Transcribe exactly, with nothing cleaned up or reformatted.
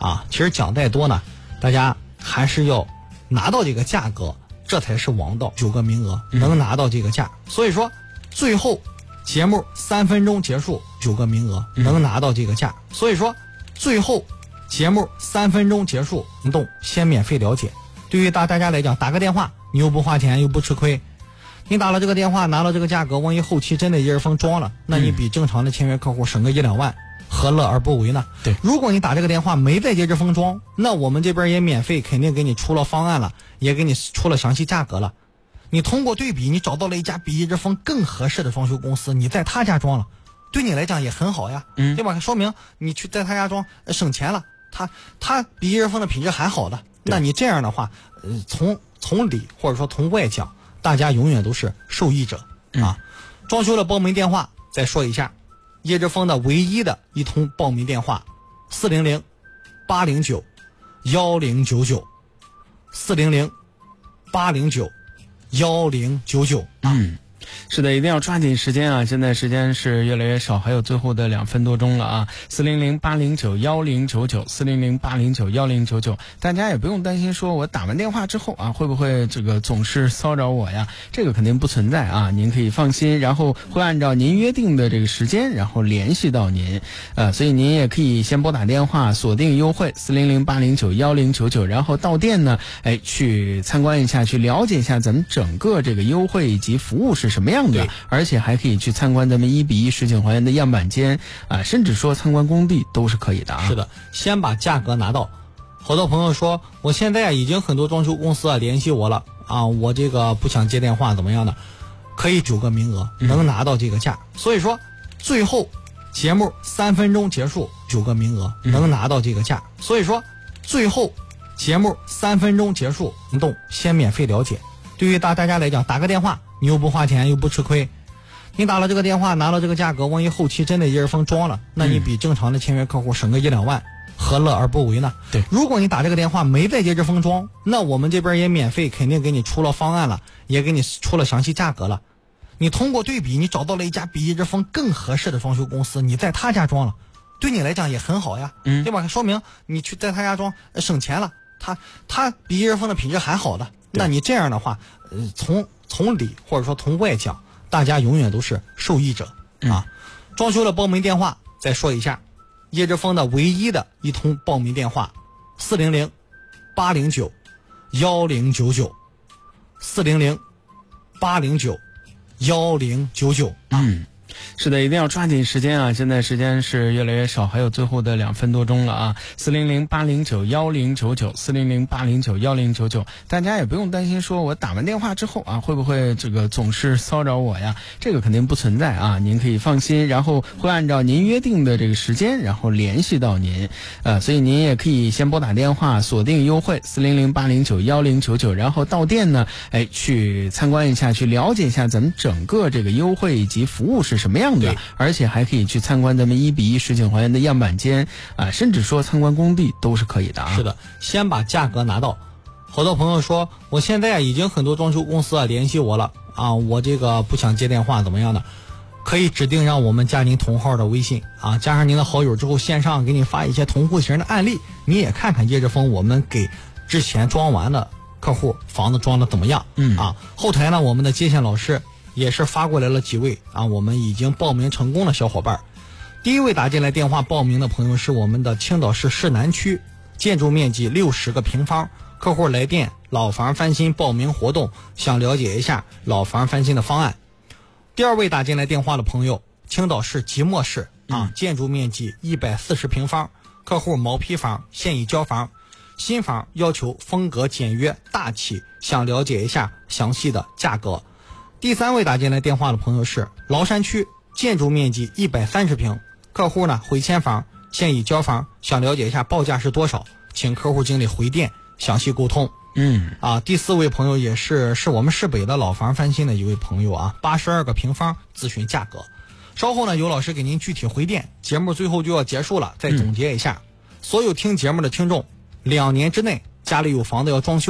啊。其实讲再多呢，大家还是要拿到这个价格，这才是王道。九个名额能拿到这个价，嗯、所以说最后节目三分钟结束，九个名额能拿到这个价，嗯、所以说最后节目三分钟结束，行动先免费了解。对于大大家来讲，打个电话你又不花钱又不吃亏，你打了这个电话拿了这个价格，万一后期真的一人封装了，那你比正常的签约客户省个一两万，何乐而不为呢？对，如果你打这个电话没在接着封装，那我们这边也免费肯定给你出了方案了，也给你出了详细价格了。你通过对比，你找到了一家比一直封更合适的装修公司，你在他家装了，对你来讲也很好呀，嗯，对吧？说明你去在他家装省钱了，他他比一直封的品质还好的。那你这样的话，呃，从从里或者说从外讲，大家永远都是受益者啊。嗯、装修的报名电话再说一下，叶之峰的唯一的一通报名电话：四零零八零九幺零九九，四零零八零九幺零九九。 嗯。是的，一定要抓紧时间啊！现在时间是越来越少，还有最后的两分多钟了啊！四零零八零九幺零九九，四零零八零九幺零九九，大家也不用担心，说我打完电话之后啊，会不会这个总是骚扰我呀？这个肯定不存在啊，您可以放心，然后会按照您约定的这个时间，然后联系到您，呃，所以您也可以先拨打电话，锁定优惠四零零八零九幺零九九，然后到店呢，哎，去参观一下，去了解一下咱们整个这个优惠以及服务是什么样的，而且还可以去参观咱们一比一实景还原的样板间啊，甚至说参观工地都是可以的啊。 是的，先把价格拿到。好多朋友说，我现在已经很多装修公司啊联系我了啊，我这个不想接电话怎么样的，可以九个名额能拿到这个价，嗯、所以说最后节目三分钟结束，九个名额能拿到这个价，嗯、所以说最后节目三分钟结束，行动先免费了解。对于大大家来讲，打个电话你又不花钱又不吃亏，你打了这个电话拿了这个价格，万一后期真的一人封装了，那你比正常的签约客户省个一两万，何乐而不为呢？对，如果你打这个电话没在接着封装，那我们这边也免费肯定给你出了方案了，也给你出了详细价格了。你通过对比，你找到了一家比一直封更合适的装修公司，你在他家装了，对你来讲也很好呀，嗯，对吧？说明你去在他家装省钱了，他他比一直封的品质还好的。那你这样的话，呃，从从里或者说从外讲，大家永远都是受益者啊。嗯、装修的报名电话再说一下，叶之峰的唯一的一通报名电话：四零零八零九幺零九九，四零零八零九幺零九九。 嗯。是的，一定要抓紧时间啊！现在时间是越来越少，还有最后的两分多钟了啊！四零零八零九幺零九九，四零零八零九幺零九九，大家也不用担心，说我打完电话之后啊，会不会这个总是骚扰我呀？这个肯定不存在啊！您可以放心，然后会按照您约定的这个时间，然后联系到您，呃，所以您也可以先拨打电话，锁定优惠四零零八零九幺零九九，然后到店呢，哎，去参观一下，去了解一下咱们整个这个优惠以及服务是什么样的，而且还可以去参观咱们一比一实景还原的样板间啊，甚至说参观工地都是可以的啊。 是的，先把价格拿到。好多朋友说，我现在已经很多装修公司啊联系我了啊，我这个不想接电话怎么样的，可以指定让我们加您同号的微信啊，加上您的好友之后，线上给你发一些同户型的案例，你也看看叶之峰我们给之前装完的客户房子装的怎么样。嗯啊，后台呢，我们的接线老师也是发过来了几位啊，我们已经报名成功的小伙伴。第一位打进来电话报名的朋友是我们的青岛市市南区，建筑面积六十个平方，客户来电老房翻新报名活动，想了解一下老房翻新的方案。第二位打进来电话的朋友，青岛市即墨市啊，建筑面积一百四十平方，客户毛坯房现已交房，新房要求风格简约大气，想了解一下详细的价格。第三位打进来电话的朋友是崂山区，建筑面积一百三十平，客户呢回迁房现已交房，想了解一下报价是多少，请客户经理回电详细沟通。嗯啊，第四位朋友也是是我们市北的老房翻新的一位朋友啊，八十二个平方，咨询价格。稍后呢有老师给您具体回电。节目最后就要结束了，再总结一下，嗯、所有听节目的听众，两年之内家里有房子要装修。